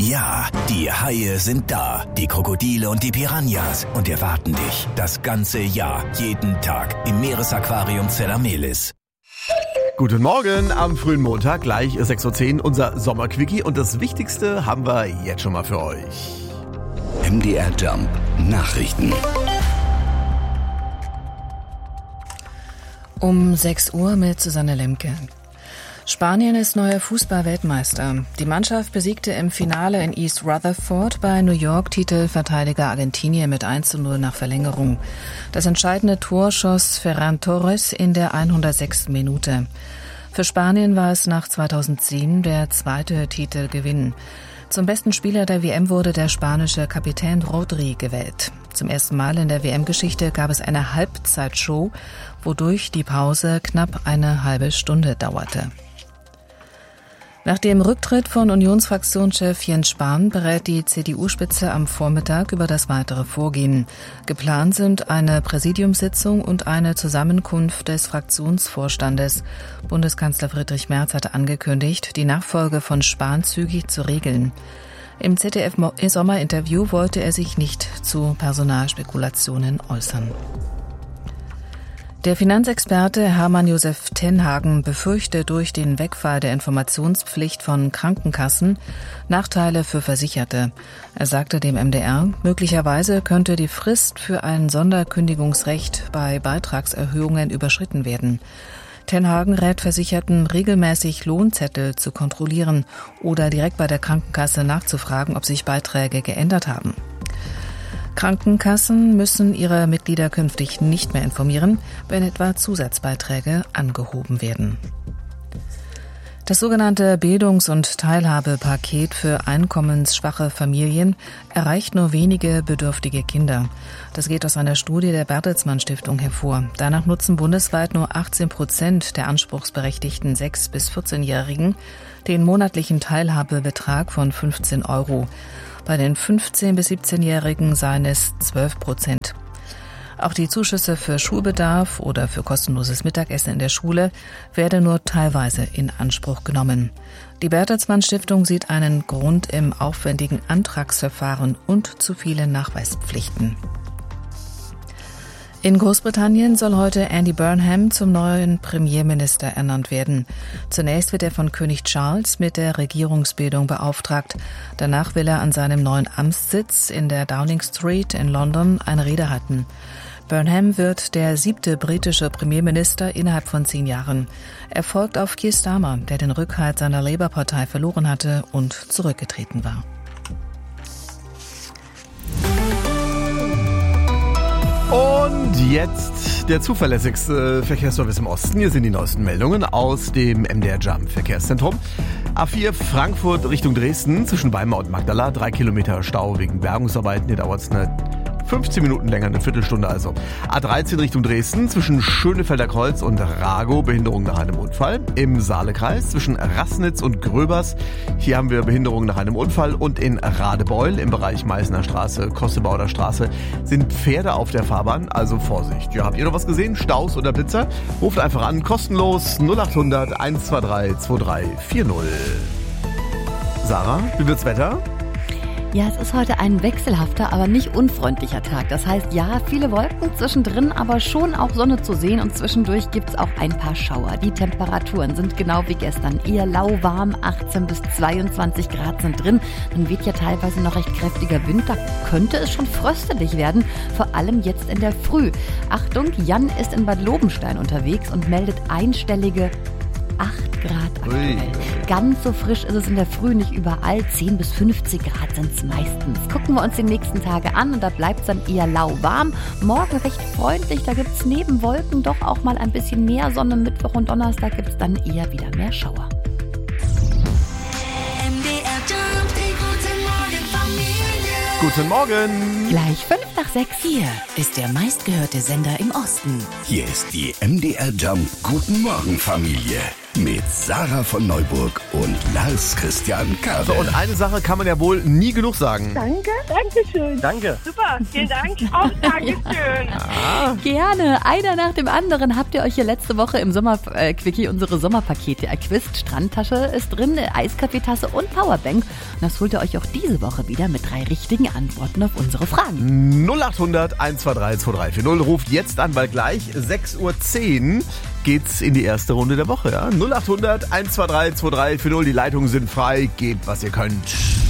Ja, die Haie sind da, die Krokodile und die Piranhas und erwarten dich das ganze Jahr, jeden Tag im Meeresaquarium Zellamelis. Guten Morgen am frühen Montag, gleich 6:10 Uhr, unser Sommerquickie und das Wichtigste haben wir jetzt schon mal für euch. MDR Jump Nachrichten. Um 6 Uhr mit Susanne Lemke. Spanien ist neuer Fußball-Weltmeister. Die Mannschaft besiegte im Finale in East Rutherford bei New York Titelverteidiger Argentinien mit 1:0 nach Verlängerung. Das entscheidende Tor schoss Ferran Torres in der 106. Minute. Für Spanien war es nach 2007 der zweite Titelgewinn. Zum besten Spieler der WM wurde der spanische Kapitän Rodri gewählt. Zum ersten Mal in der WM-Geschichte gab es eine Halbzeitshow, wodurch die Pause knapp eine halbe Stunde dauerte. Nach dem Rücktritt von Unionsfraktionschef Jens Spahn berät die CDU-Spitze am Vormittag über das weitere Vorgehen. Geplant sind eine Präsidiumssitzung und eine Zusammenkunft des Fraktionsvorstandes. Bundeskanzler Friedrich Merz hatte angekündigt, die Nachfolge von Spahn zügig zu regeln. Im ZDF-Sommerinterview wollte er sich nicht zu Personalspekulationen äußern. Der Finanzexperte Hermann Josef Tenhagen befürchtet durch den Wegfall der Informationspflicht von Krankenkassen Nachteile für Versicherte. Er sagte dem MDR, möglicherweise könnte die Frist für ein Sonderkündigungsrecht bei Beitragserhöhungen überschritten werden. Tenhagen rät Versicherten, regelmäßig Lohnzettel zu kontrollieren oder direkt bei der Krankenkasse nachzufragen, ob sich Beiträge geändert haben. Krankenkassen müssen ihre Mitglieder künftig nicht mehr informieren, wenn etwa Zusatzbeiträge angehoben werden. Das sogenannte Bildungs- und Teilhabepaket für einkommensschwache Familien erreicht nur wenige bedürftige Kinder. Das geht aus einer Studie der Bertelsmann Stiftung hervor. Danach nutzen bundesweit nur 18% der anspruchsberechtigten 6- bis 14-Jährigen den monatlichen Teilhabebetrag von 15 €. Bei den 15- bis 17-Jährigen seien es 12%. Auch die Zuschüsse für Schulbedarf oder für kostenloses Mittagessen in der Schule werden nur teilweise in Anspruch genommen. Die Bertelsmann Stiftung sieht einen Grund im aufwendigen Antragsverfahren und zu vielen Nachweispflichten. In Großbritannien soll heute Andy Burnham zum neuen Premierminister ernannt werden. Zunächst wird er von König Charles mit der Regierungsbildung beauftragt. Danach will er an seinem neuen Amtssitz in der Downing Street in London eine Rede halten. Burnham wird der 7. britische Premierminister innerhalb von 10 Jahren. Er folgt auf Keir Starmer, der den Rückhalt seiner Labour-Partei verloren hatte und zurückgetreten war. Und jetzt der zuverlässigste Verkehrsservice im Osten. Hier sind die neuesten Meldungen aus dem MDR Jump Verkehrszentrum. A4 Frankfurt Richtung Dresden zwischen Weimar und Magdala. 3 Kilometer Stau wegen Bergungsarbeiten. Hier dauert es 15 Minuten länger, eine Viertelstunde also. A13 Richtung Dresden zwischen Schönefelder Kreuz und Ragow, Behinderung nach einem Unfall. Im Saalekreis zwischen Rassnitz und Gröbers, hier haben wir Behinderung nach einem Unfall. Und in Radebeul im Bereich Meißner Straße, Kossebauder Straße sind Pferde auf der Fahrbahn, also Vorsicht. Ja, habt ihr noch was gesehen? Staus oder Blitzer? Ruft einfach an, kostenlos 0800 123 2340. Sarah, wie wird's Wetter? Ja, es ist heute ein wechselhafter, aber nicht unfreundlicher Tag. Das heißt, ja, viele Wolken zwischendrin, aber schon auch Sonne zu sehen und zwischendurch gibt's auch ein paar Schauer. Die Temperaturen sind genau wie gestern eher lauwarm, 18 bis 22 Grad sind drin. Dann weht ja teilweise noch recht kräftiger Wind, da könnte es schon fröstelig werden, vor allem jetzt in der Früh. Achtung, Jan ist in Bad Lobenstein unterwegs und meldet einstellige 8 Grad aktuell. Ganz so frisch ist es in der Früh nicht überall. 10 bis 15 Grad sind es meistens. Gucken wir uns die nächsten Tage an und da bleibt es dann eher lauwarm. Morgen recht freundlich, da gibt es neben Wolken doch auch mal ein bisschen mehr Sonne. Mittwoch und Donnerstag gibt es dann eher wieder mehr Schauer. Guten Morgen. Gleich 5 nach 6. Hier ist der meistgehörte Sender im Osten. Hier ist die MDR Jump Guten Morgen Familie. mit Sarah von Neuburg und Lars Christian Kabel. So, und eine Sache kann man ja wohl nie genug sagen. Danke, danke schön. Danke. Super, vielen Dank. Auch Dankeschön. Gerne. Einer nach dem anderen habt ihr euch hier letzte Woche im Sommerquickie unsere Sommerpakete erquizt. Strandtasche ist drin, Eiskaffeetasse und Powerbank. Und das holt ihr euch auch diese Woche wieder mit 3 richtigen Antworten auf unsere Fragen. 0800 123 2340. Ruft jetzt an, weil gleich 6:10 Uhr geht's in die erste Runde der Woche. Ja? 0800 123 2340. Die Leitungen sind frei. Gebt, was ihr könnt.